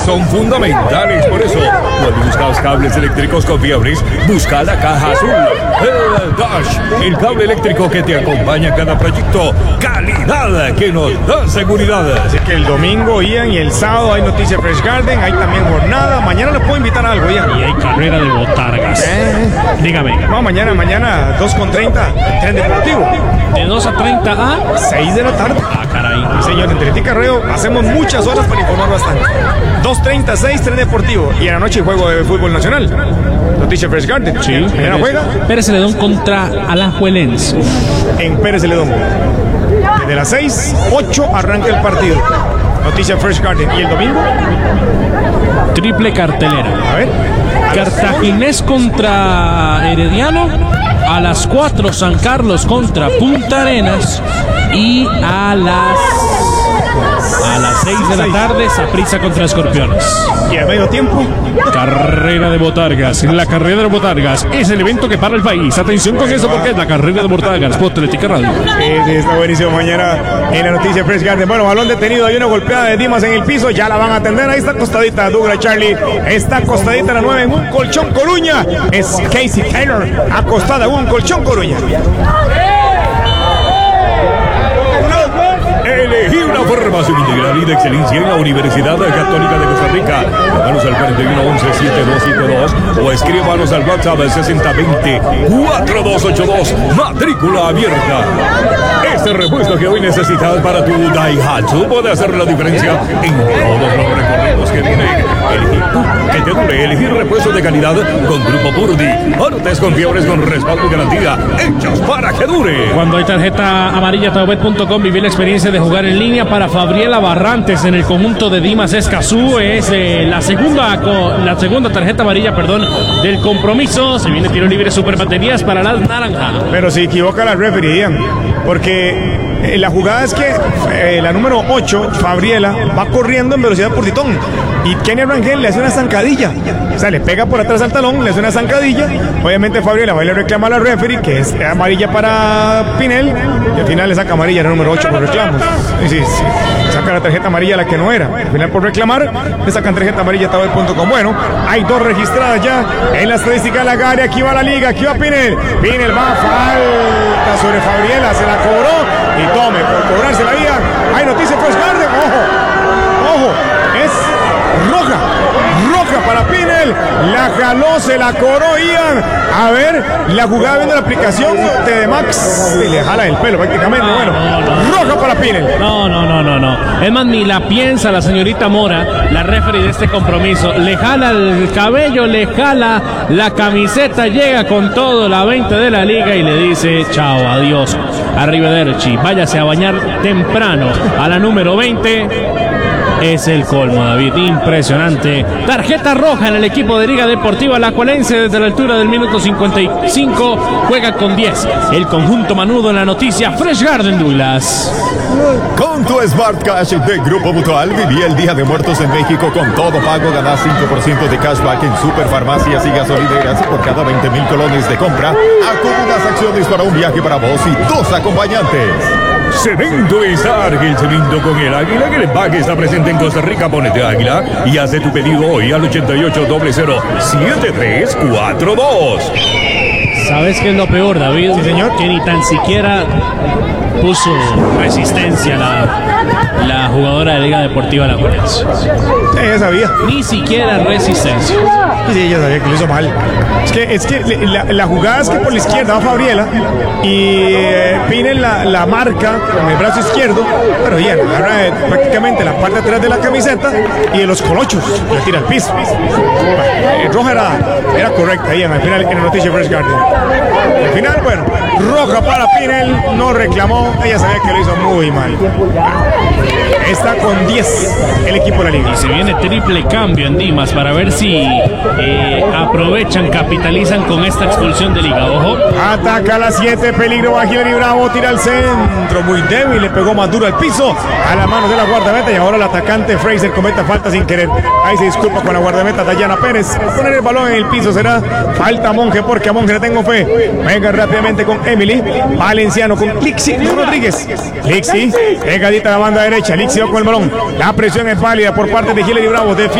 son fundamentales. Por eso, cuando buscas cables eléctricos confiables, busca la caja azul. El Dash, el cable eléctrico que te acompaña en cada proyecto. Calidad que nos da seguridad. Así que el domingo, Ian, y el sábado hay noticias Fresh Garden, hay también jornada. Mañana le puedo invitar a algo, Ian. Y hay carrera de botargas. Dígame. No, mañana 2:30, tren deportivo. De 2 a 30 a 6 de la tarde. Ah, caray. Señor, entre ti Carreo hacemos muchas horas para informar bastante. 2:30, 6, tren deportivo. Y en la noche juego de fútbol nacional. Noticias Fresh Garden. Sí. Mañana juega Pérez Celedón contra Alajuelense. en Pérez Celedón. Desde las 6, 8 arranca el partido. Noticias Fresh Garden. ¿Y el domingo? Triple cartelera. A ver. Cartaginés contra Herediano. A las 4 San Carlos contra Punta Arenas. Y a las 6 de la tarde Saprissa contra Escorpiones. Y a medio tiempo, Carrera de botargas. La carrera de botargas es el evento que para el país. Atención con eso porque es la carrera de botargas por Atlética Radio. sí, está buenísimo. Mañana en la noticia Fresh Garden. Bueno, balón detenido. Hay una golpeada de Dimas en el piso. Ya la van a atender. Ahí está acostadita Douglas Charlie. Está acostadita la 9 en un colchón Coruña. Es Casey Taylor acostada en un colchón Coruña. Elegí una formación integral y de excelencia en la Universidad Católica de Costa Rica. Llámanos al 4111-7252 o escríbanos al WhatsApp 6020-4282. Matrícula abierta. Este repuesto que hoy necesitas para tu Daihatsu puede hacer la diferencia en todos los recorridos que tiene. Elegir que te dure. Elegir repuestos de calidad con Grupo Purdy. Partes confiables con respaldo y garantía. Hechos para que dure. Cuando hay tarjeta amarilla, taobet.com, vivir la experiencia de jugar en línea para Fabriela Barrantes en el conjunto de Dimas Escazú. Es la segunda tarjeta amarilla, del compromiso. Se viene tiro libre, super baterías para las naranjas. Pero se equivoca la referee, Ian, porque la jugada es que la número 8, Fabriela, va corriendo en velocidad por titón y Kenny Rangel le hace una zancadilla. O sea, le pega por atrás al talón, le hace una zancadilla. Obviamente Fabriela va a reclamar a la referee, que es amarilla para Pinel, y al final le saca amarilla a la número 8 por reclamos. Sí, saca la tarjeta amarilla a la que no era. Al final por reclamar, le sacan tarjeta amarilla a taobet.com. Bueno, hay 2 registradas ya en la estadística de la Gare. Aquí va la liga, aquí va Pinel. Pinel va, falta sobre Fabriela, se la cobró y tome por cobrarse la vía. Hay noticias Fresh Garden. Ojo, es roja para Pinel. La jaló, se la cobró Ian. A ver, la jugada viendo la aplicación de Max y le jala el pelo prácticamente. Roja para Pinel. No. Es más, ni la piensa la señorita Mora, la referee de este compromiso. Le jala el cabello, le jala la camiseta, llega con todo la 20 de la liga y le dice chao, adiós, arrivederci, váyase a bañar temprano a la número 20. Es el colmo, David, impresionante. Tarjeta roja en el equipo de Liga Deportiva Alajuelense desde la altura del minuto 55. Juega con 10. El conjunto manudo en la noticia Fresh Garden, Douglas. Con tu Smart Cash de Grupo Mutual, viví el Día de Muertos en México con todo pago. Ganás 5% de cashback en superfarmacias y gasolineras. Por cada 20,000 colones de compra, acumulas acciones para un viaje para vos y 2 acompañantes. Cemento Esarg, el cemento con el águila que el empaque está presente en Costa Rica. Ponete águila y hace tu pedido hoy al 8800-7342. ¿Sabes qué es lo peor, David? Sí, señor. Que ni tan siquiera puso resistencia la jugadora de Liga Deportiva Alajuelense. Ella sabía. Ni siquiera resistencia. Sí, ella sabía que lo hizo mal. Es que la jugada es que por la izquierda va Fabriela y Pinel la marca con el brazo izquierdo, pero ya agarra prácticamente la parte de atrás de la camiseta y de los colochos la tira al piso. Roja era correcta ahí al final en la noticia Fresh Garden. Al final, bueno, roja para Pinel, no reclamó, ella sabía que lo hizo muy mal. Está con 10 el equipo de la liga. Y se viene triple cambio en Dimas para ver si aprovechan, capitalizan con esta expulsión de liga. Ojo. Ataca a las 7, peligro va Hilary Bravo, tira al centro, muy débil, le pegó más duro al piso, a la mano de la guardameta y ahora el atacante Fraser cometa falta sin querer. Ahí se disculpa con la guardameta Dayana Pérez. Poner el balón en el piso será falta a Monje, porque a Monje le tengo fe. Venga rápidamente con Emily Valenciano, con Lixi Rodríguez. Lixi, pegadita a la banda derecha, Lixi va con el balón. La presión es válida por parte de Hilary Bravo.